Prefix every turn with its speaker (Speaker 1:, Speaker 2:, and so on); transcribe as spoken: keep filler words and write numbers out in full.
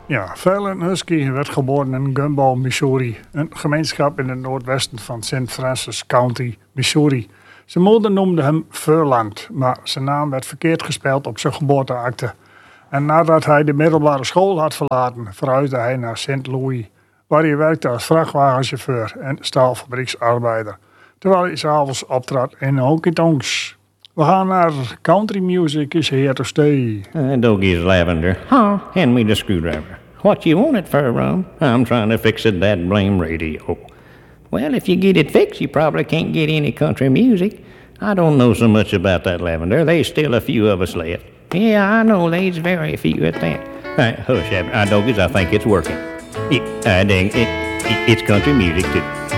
Speaker 1: Ja, Phelan Husky werd geboren in Gumball, Missouri. Een gemeenschap in het noordwesten van Saint Francis County, Missouri. Zijn moeder noemde hem Furland, maar zijn naam werd verkeerd gespeld op zijn geboorteakte. En nadat hij de middelbare school had verlaten, verhuisde hij naar Saint Louis, waar hij werkte als vrachtwagenchauffeur en staalfabrieksarbeider, terwijl hij s'avonds optrad in honky-tonks. We gaan naar Country Music is Here to Stay.
Speaker 2: Uh, Doggy's Lavender. Huh? Hand me the screwdriver. What you want it for, Rum? I'm trying to fix it, that blame radio. Well, if you get it fixed, you probably can't get any country music. I don't know so much about that, Lavender. There's still a few of us left. Yeah, I know there's very few at that. Uh, hush, uh, Doggies, I think it's working. It, uh, dang, it, it, it's country music, too.